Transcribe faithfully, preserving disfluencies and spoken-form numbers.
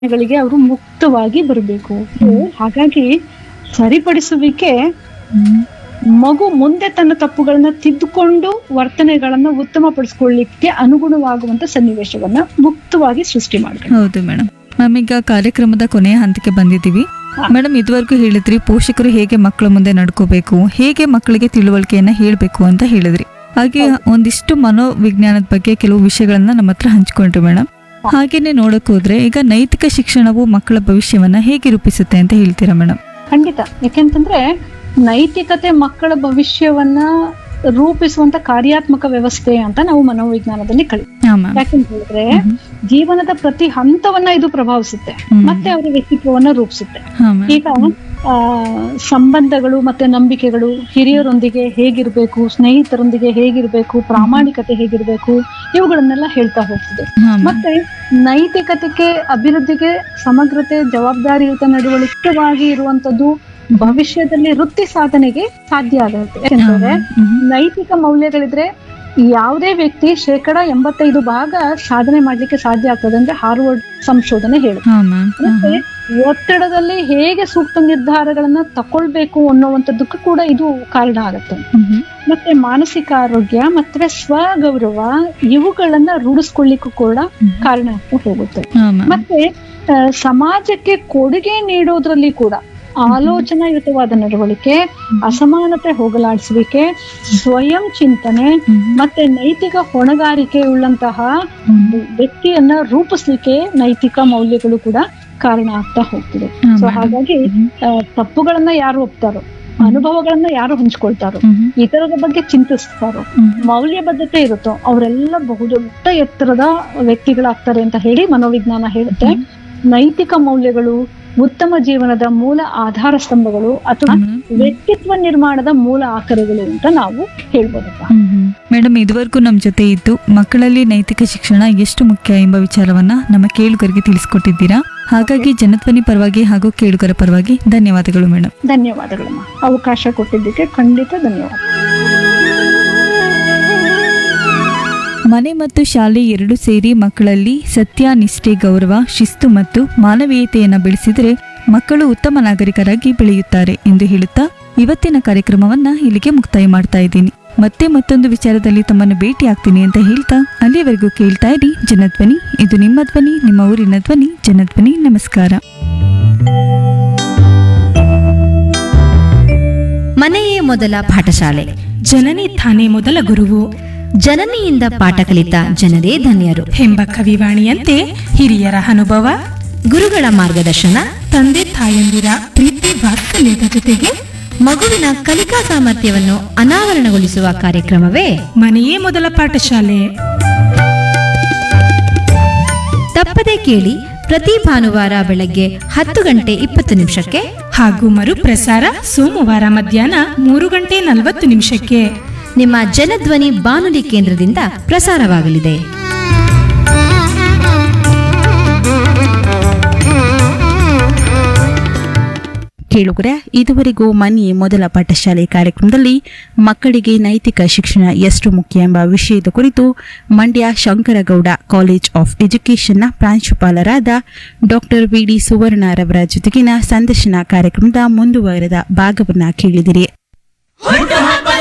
ಗಳಿಗೆ ಅವರು ಮುಕ್ತವಾಗಿ ಬರಬೇಕು. ಹಾಗಾಗಿ ಸರಿಪಡಿಸುವಿಕೆ ಮಗು ಮುಂದೆ ತನ್ನ ತಪ್ಪುಗಳನ್ನ ತಿದ್ದುಕೊಂಡು ವರ್ತನೆಗಳನ್ನ ಉತ್ತಮಪಡಿಸ್ಕೊಳ್ಳಿಕ್ಕೆ ಅನುಗುಣವಾಗುವಂತ ಸನ್ನಿವೇಶವನ್ನ ಮುಕ್ತವಾಗಿ ಸೃಷ್ಟಿ ಮಾಡ್ತಾರೆ. ಹೌದು ಮೇಡಮ್. ಮ್ಯಾಮ್, ಈಗ ಕಾರ್ಯಕ್ರಮದ ಕೊನೆಯ ಹಂತಕ್ಕೆ ಬಂದಿದ್ದೀವಿ. ಮೇಡಮ್, ಇದುವರೆಗೂ ಹೇಳಿದ್ರಿ ಪೋಷಕರು ಹೇಗೆ ಮಕ್ಕಳ ಮುಂದೆ ನಡ್ಕೋಬೇಕು, ಹೇಗೆ ಮಕ್ಕಳಿಗೆ ತಿಳುವಳಿಕೆಯನ್ನ ಹೇಳ್ಬೇಕು ಅಂತ ಹೇಳಿದ್ರಿ. ಹಾಗೆ ಒಂದಿಷ್ಟು ಮನೋವಿಜ್ಞಾನದ ಬಗ್ಗೆ ಕೆಲವು ವಿಷಯಗಳನ್ನ ನಮ್ಮ ಹತ್ರ ಹಂಚ್ಕೊಂಡ್ರಿ ಮೇಡಮ್. ಹಾಗೇನೆ ನೋಡಕ್ ಹೋದ್ರೆ ಈಗ ನೈತಿಕ ಶಿಕ್ಷಣವು ಮಕ್ಕಳ ಭವಿಷ್ಯವನ್ನ ಹೇಗೆ ರೂಪಿಸುತ್ತೆ ಅಂತ ಹೇಳ್ತೀರಾ ಮೇಡಮ್? ಖಂಡಿತ. ಯಾಕೆಂತಂದ್ರೆ ನೈತಿಕತೆ ಮಕ್ಕಳ ಭವಿಷ್ಯವನ್ನ ರೂಪಿಸುವಂತ ಕಾರ್ಯಾತ್ಮಕ ವ್ಯವಸ್ಥೆ ಅಂತ ನಾವು ಮನೋವಿಜ್ಞಾನದಲ್ಲಿ ಕಳಿ. ಯಾಕಂತ ಹೇಳಿದ್ರೆ ಜೀವನದ ಪ್ರತಿ ಹಂತವನ್ನ ಇದು ಪ್ರಭಾವಿಸುತ್ತೆ, ಮತ್ತೆ ಅವರ ವ್ಯಕ್ತಿತ್ವವನ್ನ ರೂಪಿಸುತ್ತೆ. ಈಗ ಆ ಸಂಬಂಧಗಳು ಮತ್ತೆ ನಂಬಿಕೆಗಳು, ಹಿರಿಯರೊಂದಿಗೆ ಹೇಗಿರ್ಬೇಕು, ಸ್ನೇಹಿತರೊಂದಿಗೆ ಹೇಗಿರ್ಬೇಕು, ಪ್ರಾಮಾಣಿಕತೆ ಹೇಗಿರ್ಬೇಕು, ಇವುಗಳನ್ನೆಲ್ಲ ಹೇಳ್ತಾ ಹೋಗ್ತದೆ. ಮತ್ತೆ ನೈತಿಕತೆಗೆ, ಅಭಿವೃದ್ಧಿಗೆ, ಸಮಗ್ರತೆ, ಜವಾಬ್ದಾರಿಯುತ ನಡವಳಿಕೆವಾಗಿ ಇರುವಂತದ್ದು ಭವಿಷ್ಯದಲ್ಲಿ ವೃತ್ತಿ ಸಾಧನೆಗೆ ಸಾಧ್ಯ ಆಗುತ್ತೆ. ಯಾಕಂದ್ರೆ ನೈತಿಕ ಮೌಲ್ಯಗಳಿದ್ರೆ ಯಾವುದೇ ವ್ಯಕ್ತಿ ಶೇಕಡ ಎಂಬತ್ತೈದು ಭಾಗ ಸಾಧನೆ ಮಾಡ್ಲಿಕ್ಕೆ ಸಾಧ್ಯ ಆಗ್ತದೆ ಅಂದ್ರೆ ಹಾರ್ವರ್ಡ್ ಸಂಶೋಧನೆ ಹೇಳುತ್ತೆ. ಮತ್ತೆ ಒತ್ತಡದಲ್ಲಿ ಹೇಗೆ ಸೂಕ್ತ ನಿರ್ಧಾರಗಳನ್ನ ತಕೊಳ್ಬೇಕು ಅನ್ನುವಂಥದ್ದಕ್ಕೂ ಕೂಡ ಇದು ಕಾರಣ ಆಗತ್ತೆ. ಮತ್ತೆ ಮಾನಸಿಕ ಆರೋಗ್ಯ ಮತ್ತೆ ಸ್ವಗೌರವ ಇವುಗಳನ್ನ ರೂಢಿಸ್ಕೊಳ್ಳಿಕ್ಕೂ ಕೂಡ ಕಾರಣ ಆಗ್ತಾ ಹೋಗುತ್ತೆ. ಮತ್ತೆ ಸಮಾಜಕ್ಕೆ ಕೊಡುಗೆ ನೀಡೋದ್ರಲ್ಲಿ ಕೂಡ ಆಲೋಚನಾಯುತವಾದ ನಡವಳಿಕೆ, ಅಸಮಾನತೆ ಹೋಗಲಾಡಿಸುವಿಕೆ, ಸ್ವಯಂ ಚಿಂತನೆ ಮತ್ತೆ ನೈತಿಕ ಹೊಣೆಗಾರಿಕೆ ಉಳ್ಳಂತಹ ವ್ಯಕ್ತಿಯನ್ನ ರೂಪಿಸ್ಲಿಕ್ಕೆ ನೈತಿಕ ಮೌಲ್ಯಗಳು ಕೂಡ ಕಾರಣ ಆಗ್ತಾ ಹೋಗ್ತದೆ. ಸೊ ಹಾಗಾಗಿ ತಪ್ಪುಗಳನ್ನ ಯಾರು ಒಪ್ತಾರೋ, ಅನುಭವಗಳನ್ನ ಯಾರು ಹಂಚ್ಕೊಳ್ತಾರೋ, ಇತರರ ಬಗ್ಗೆ ಚಿಂತಿಸ್ತಾರೋ, ಮೌಲ್ಯಬದ್ಧತೆ ಇರುತ್ತೋ ಅವರೆಲ್ಲ ಬಹುದೊಡ್ಡ ಎತ್ತರದ ವ್ಯಕ್ತಿಗಳಾಗ್ತಾರೆ ಅಂತ ಹೇಳಿ ಮನೋವಿಜ್ಞಾನ ಹೇಳುತ್ತೆ. ನೈತಿಕ ಮೌಲ್ಯಗಳು ಉತ್ತಮ ಜೀವನದ ಮೂಲ ಆಧಾರ ಸ್ತಂಭಗಳು ಅಥವಾ ವ್ಯಕ್ತಿತ್ವ ನಿರ್ಮಾಣದ ಮೂಲ ಆಕರಗಳು ಅಂತ ನಾವು ಹೇಳ್ಬೋದಪ್ಪ. ಮೇಡಮ್, ಇದುವರೆಗೂ ನಮ್ಮ ಜೊತೆ ಇದ್ದು ಮಕ್ಕಳಲ್ಲಿ ನೈತಿಕ ಶಿಕ್ಷಣ ಎಷ್ಟು ಮುಖ್ಯ ಎಂಬ ವಿಚಾರವನ್ನ ನಮ್ಮ ಕೇಳುಗರಿಗೆ ತಿಳಿಸ್ಕೊಟ್ಟಿದ್ದೀರಾ. ಹಾಗಾಗಿ ಜನಧ್ವನಿ ಪರವಾಗಿ ಹಾಗೂ ಕೇಳುಗರ ಪರವಾಗಿ ಧನ್ಯವಾದಗಳು ಮೇಡಮ್. ಧನ್ಯವಾದಗಳಮ್ಮ. ಅವಕಾಶ ಕೊಟ್ಟಿದ್ದಕ್ಕೆ ಖಂಡಿತ ಧನ್ಯವಾದ. ಮನೆ ಮತ್ತು ಶಾಲೆ ಎರಡು ಸೇರಿ ಮಕ್ಕಳಲ್ಲಿ ಸತ್ಯ, ನಿಷ್ಠೆ, ಗೌರವ, ಶಿಸ್ತು ಮತ್ತು ಮಾನವೀಯತೆಯನ್ನು ಬೆಳೆಸಿದರೆ ಮಕ್ಕಳು ಉತ್ತಮ ನಾಗರಿಕರಾಗಿ ಬೆಳೆಯುತ್ತಾರೆ ಎಂದು ಹೇಳುತ್ತಾ ಇವತ್ತಿನ ಕಾರ್ಯಕ್ರಮವನ್ನ ಇಲ್ಲಿಗೆ ಮುಕ್ತಾಯ ಮಾಡ್ತಾ ಇದ್ದೀನಿ. ಮತ್ತೆ ಮತ್ತೊಂದು ವಿಚಾರದಲ್ಲಿ ತಮ್ಮನ್ನು ಭೇಟಿ ಆಗ್ತೀನಿ ಅಂತ ಹೇಳ್ತಾ ಅಲ್ಲಿಯವರೆಗೂ ಕೇಳ್ತಾ ಇರಿ ಜನಧ್ವನಿ. ಇದು ನಿಮ್ಮ ಧ್ವನಿ, ನಿಮ್ಮ ಊರಿನ ಧ್ವನಿ, ಜನಧ್ವನಿ. ನಮಸ್ಕಾರ. ಮನೆಯೇ ಮೊದಲ ಪಾಠಶಾಲೆ, ಜನನಿ ತಾನೇ ಮೊದಲ ಗುರುವು, ಜನನಿಯಿಂದ ಪಾಠ ಕಲಿತ ಜನರೇ ಧನ್ಯರು ಎಂಬ ಕವಿವಾಣಿಯಂತೆ ಹಿರಿಯರ ಅನುಭವ, ಗುರುಗಳ ಮಾರ್ಗದರ್ಶನ, ತಂದೆ ತಾಯಂದಿರ ಪ್ರೀತಿ ವಾತ್ಸಲ್ಯದ ಜೊತೆಗೆ ಮಗುವಿನ ಕಲಿಕಾ ಸಾಮರ್ಥ್ಯವನ್ನು ಅನಾವರಣಗೊಳಿಸುವ ಕಾರ್ಯಕ್ರಮವೇ ಮನೆಯೇ ಮೊದಲ ಪಾಠಶಾಲೆ. ತಪ್ಪದೆ ಕೇಳಿ ಪ್ರತಿ ಭಾನುವಾರ ಬೆಳಗ್ಗೆ ಹತ್ತು ಗಂಟೆ ಇಪ್ಪತ್ತು ನಿಮಿಷಕ್ಕೆ ಹಾಗೂ ಮರುಪ್ರಸಾರ ಸೋಮವಾರ ಮಧ್ಯಾಹ್ನ ಮೂರು ಗಂಟೆ ನಲವತ್ತು ನಿಮಿಷಕ್ಕೆ ನಿಮ್ಮ ಜನಧ್ವನಿ ಬಾನುಲಿ ಕೇಂದ್ರದಿಂದ ಪ್ರಸಾರವಾಗಲಿದೆ. ಕೇಳುಗರೆ, ಇದುವರೆಗೂ ಮನೆಯೇ ಮೊದಲ ಪಾಠಶಾಲೆ ಕಾರ್ಯಕ್ರಮದಲ್ಲಿ ಮಕ್ಕಳಿಗೆ ನೈತಿಕ ಶಿಕ್ಷಣ ಎಷ್ಟು ಮುಖ್ಯ ಎಂಬ ವಿಷಯದ ಕುರಿತು ಮಂಡ್ಯ ಶಂಕರಗೌಡ ಕಾಲೇಜ್ ಆಫ್ ಎಜುಕೇಷನ್ನ ಪ್ರಾಂಶುಪಾಲರಾದ ಡಾಕ್ಟರ್ ವಿ ಡಿ ಸುವರ್ಣರವರ ಜೊತೆಗಿನ ಸಂದರ್ಶನ ಕಾರ್ಯಕ್ರಮದ ಮುಂದುವರೆದ ಭಾಗವನ್ನ ಕೇಳಿದಿರಿ.